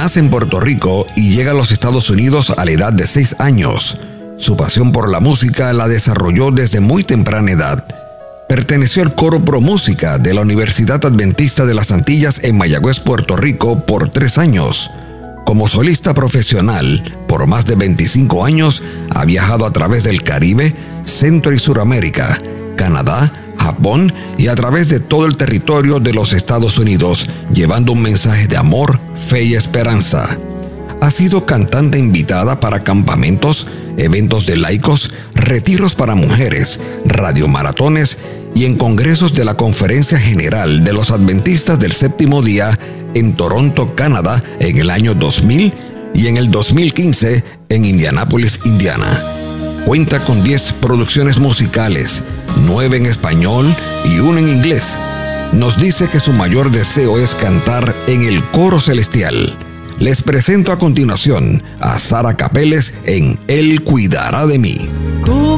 nace en Puerto Rico y llega a los Estados Unidos a la edad de 6 años. Su pasión por la música la desarrolló desde muy temprana edad. Perteneció al coro Pro Música de la Universidad Adventista de las Antillas en Mayagüez, Puerto Rico, por 3 años. Como solista profesional, por más de 25 años, ha viajado a través del Caribe, Centro y Suramérica, Canadá, Japón y a través de todo el territorio de los Estados Unidos, llevando un mensaje de amor, fe y esperanza. Ha sido cantante invitada para campamentos, eventos de laicos, retiros para mujeres, radiomaratones y en congresos de la Conferencia General de los Adventistas del Séptimo Día en Toronto, Canadá, en el año 2000 y en el 2015 en Indianápolis, Indiana. Cuenta con 10 producciones musicales, 9 en español y 1 en inglés. Nos dice que su mayor deseo es cantar en el coro celestial. Les presento a continuación a Sara Capeles en Él cuidará de mí.